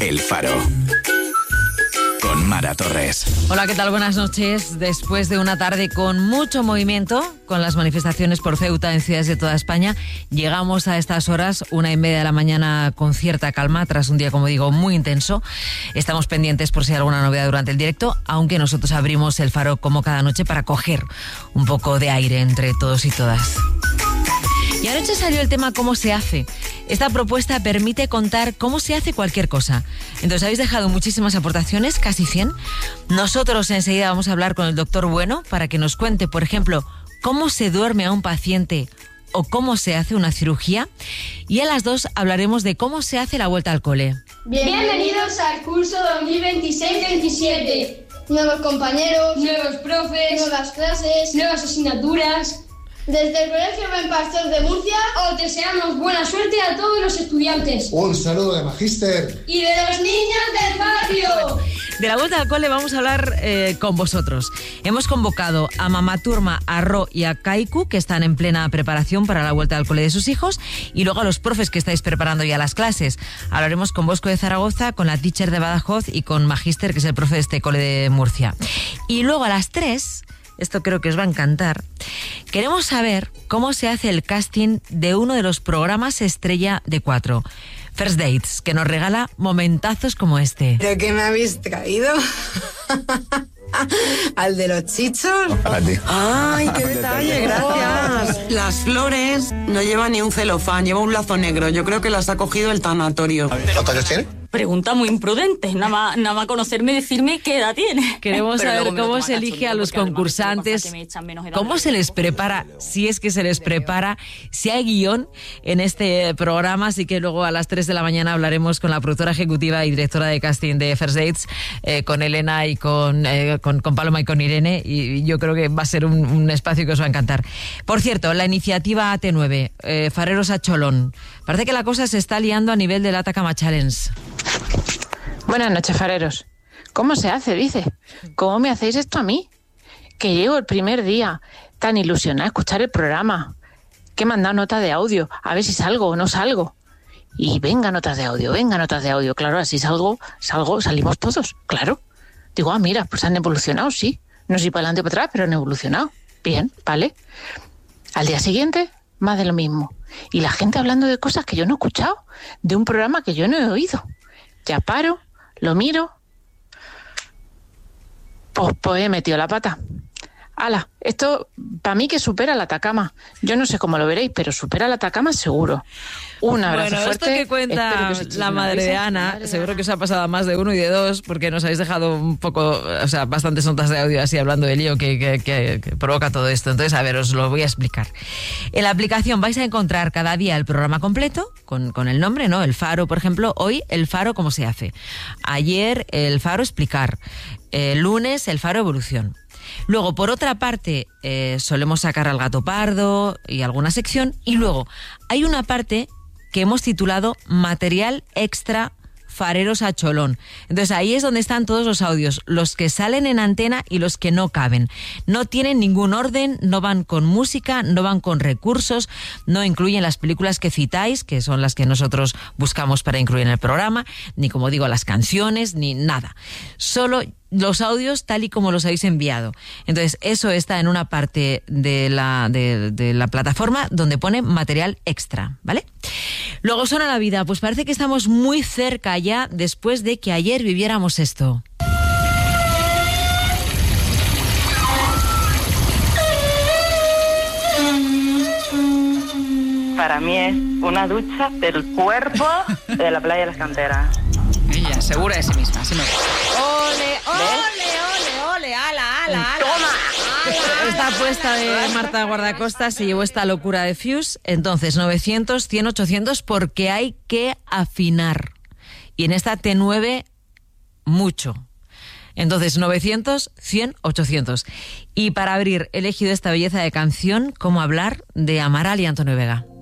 El Faro. Con Mara Torres. Hola, ¿qué tal? Buenas noches. Después de una tarde con mucho movimiento, con las manifestaciones por Ceuta en ciudades de toda España, llegamos a estas horas, 1:30 de la mañana, con cierta calma, tras un día, como digo, muy intenso. Estamos pendientes por si hay alguna novedad durante el directo, aunque nosotros abrimos el Faro como cada noche para coger un poco de aire entre todos y todas. Y anoche salió el tema ¿cómo se hace? Esta propuesta permite contar cómo se hace cualquier cosa. Entonces habéis dejado muchísimas aportaciones, casi 100. Nosotros enseguida vamos a hablar con el doctor Bueno para que nos cuente, por ejemplo, cómo se duerme a un paciente o cómo se hace una cirugía. Y a las 2 hablaremos de cómo se hace la vuelta al cole. Bienvenidos al curso 2026-27. Nuevos compañeros, nuevos profes, nuevas clases, nuevas asignaturas. Desde el Colegio Buen Pastor de Murcia os deseamos buena suerte a todos los estudiantes. Un saludo de Magíster. Y de los niños del barrio. De la vuelta al cole vamos a hablar con vosotros. Hemos convocado a Mamá Turma, a Ro y a Kaiku, que están en plena preparación para la vuelta al cole de sus hijos, y luego a los profes que estáis preparando ya las clases. Hablaremos con Bosco de Zaragoza, con la teacher de Badajoz y con Magíster, que es el profe de este cole de Murcia. Y luego a las 3... esto creo que os va a encantar, queremos saber cómo se hace el casting de uno de los programas estrella de 4, First Dates, que nos regala momentazos como este. ¿Pero qué me habéis traído? ¿Al de los chichos? Para ti. ¡Ay, qué detalle! Gracias. Las flores no llevan ni un celofán, lleva un lazo negro. Yo creo que las ha cogido el tanatorio. ¿Cuántos años tiene? Pregunta muy imprudente, nada más conocerme y decirme qué edad tiene. Queremos saber cómo se elige a los concursantes, cómo se les prepara, si es que se les prepara, si hay guión en este programa, así que luego a las 3 de la mañana hablaremos con la productora ejecutiva y directora de casting de First Dates, con Elena y con Paloma y con Irene, y yo creo que va a ser un espacio que os va a encantar. Por cierto, la iniciativa AT9, Fareros a Cholón, parece que la cosa se está liando a nivel del Atacama Challenge. Buenas noches, fareros. ¿Cómo se hace? Dice. ¿Cómo me hacéis esto a mí? Que llego el primer día tan ilusionada a escuchar el programa, que me han dado nota de audio, a ver si salgo o no salgo. Y venga notas de audio. Claro, así salimos todos, claro. Digo, mira, pues han evolucionado, sí. No sé si para adelante o para atrás, pero han evolucionado. Bien, vale. Al día siguiente, más de lo mismo. Y la gente hablando de cosas que yo no he escuchado, de un programa que yo no he oído. Ya paro, lo miro, pues he metido la pata. ¡Hala! Esto, para mí, que supera la Atacama. Yo no sé cómo lo veréis, pero supera la Atacama seguro. Un abrazo fuerte. Esto que cuenta la madre de Ana, seguro que os ha pasado a más de uno y de dos, porque nos habéis dejado un poco, o sea, bastantes notas de audio así hablando del lío que provoca todo esto. Entonces, a ver, os lo voy a explicar. En la aplicación vais a encontrar cada día el programa completo, con el nombre, ¿no? El Faro, por ejemplo. Hoy, el Faro, ¿cómo se hace? Ayer, el Faro, explicar. El lunes, el Faro, evolución. Luego, por otra parte, solemos sacar al Gato Pardo y alguna sección. Y luego, hay una parte que hemos titulado Material Extra Fareros a Cholón. Entonces, ahí es donde están todos los audios, los que salen en antena y los que no caben. No tienen ningún orden, no van con música, no van con recursos, no incluyen las películas que citáis, que son las que nosotros buscamos para incluir en el programa, ni, como digo, las canciones, ni nada. Solo los audios tal y como los habéis enviado. Entonces, eso está en una parte de la plataforma donde pone material extra, ¿vale? Luego, Suena la Vida. Pues parece que estamos muy cerca ya, después de que ayer viviéramos esto. Para mí es una ducha del cuerpo de la playa de las Canteras. Ella, segura de sí misma, así me gusta. ¡Ole, ole, ole, ole! ¡Ala! ¡Toma! Esta apuesta de Marta Guardacosta se llevó esta locura de Fuse. Entonces, 900, 100, 800, porque hay que afinar. Y en esta T9, mucho. Entonces, 900, 100, 800. Y para abrir, he elegido esta belleza de canción, Cómo hablar, de Amaral y Antonio Vega.